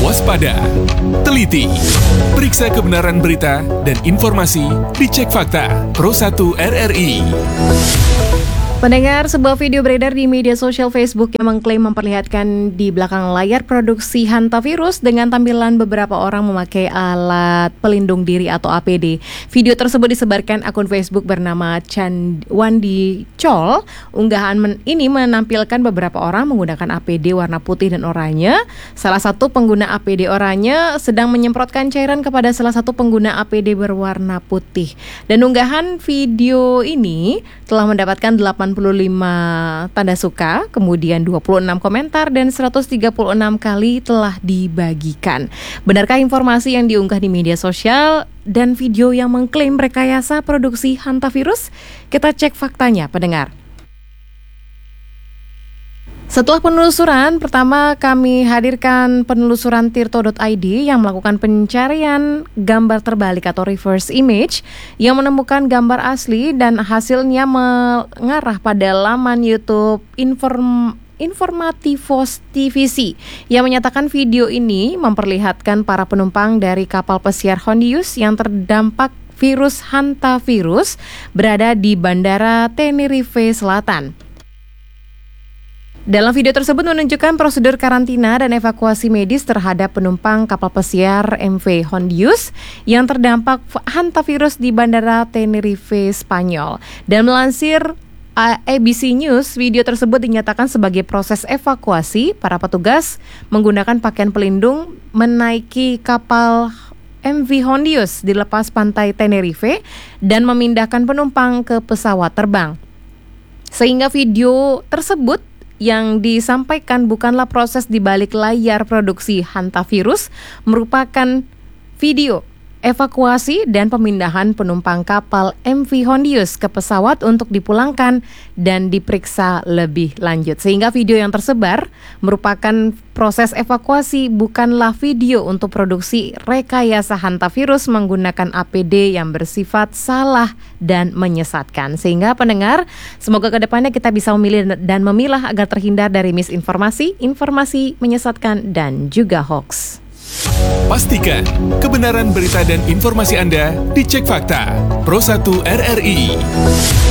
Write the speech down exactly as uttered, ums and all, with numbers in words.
Waspada, teliti, periksa kebenaran berita dan informasi, dicek fakta. Pro satu R R I. Pendengar, sebuah video beredar di media sosial Facebook yang mengklaim memperlihatkan di belakang layar produksi hantavirus dengan tampilan beberapa orang memakai alat pelindung diri atau A P D. Video tersebut disebarkan akun Facebook bernama Chan Wandi Chol. Unggahan men- ini menampilkan beberapa orang menggunakan A P D warna putih dan oranye. Salah satu pengguna A P D oranye sedang menyemprotkan cairan kepada salah satu pengguna A P D berwarna putih. Dan unggahan video ini telah mendapatkan delapan puluh lima tanda suka, kemudian dua puluh enam komentar dan seratus tiga puluh enam kali telah dibagikan. Benarkah informasi yang diunggah di media sosial dan video yang mengklaim rekayasa produksi hantavirus? Kita cek faktanya, pendengar. Setelah penelusuran, pertama kami hadirkan penelusuran tirto dot i d yang melakukan pencarian gambar terbalik atau reverse image yang menemukan gambar asli dan hasilnya mengarah pada laman YouTube Inform Informativos T V C yang menyatakan video ini memperlihatkan para penumpang dari kapal pesiar Hondius yang terdampak virus hantavirus berada di Bandara Tenerife Selatan. Dalam video tersebut menunjukkan prosedur karantina dan evakuasi medis terhadap penumpang kapal pesiar M V Hondius yang terdampak hantavirus di Bandara Tenerife, Spanyol. Dan melansir A B C News, video tersebut dinyatakan sebagai proses evakuasi. Para petugas menggunakan pakaian pelindung menaiki kapal M V Hondius di lepas pantai Tenerife dan memindahkan penumpang ke pesawat terbang. Sehingga video tersebut yang disampaikan bukanlah proses di balik layar produksi hantavirus, merupakan video evakuasi dan pemindahan penumpang kapal M V Hondius ke pesawat untuk dipulangkan dan diperiksa lebih lanjut. Sehingga video yang tersebar merupakan proses evakuasi, bukanlah video untuk produksi rekayasa hantavirus menggunakan A P D yang bersifat salah dan menyesatkan. Sehingga pendengar, semoga kedepannya kita bisa memilih dan memilah agar terhindar dari misinformasi, informasi menyesatkan, dan juga hoax. Pastikan kebenaran berita dan informasi Anda dicek fakta. Pro satu R R I.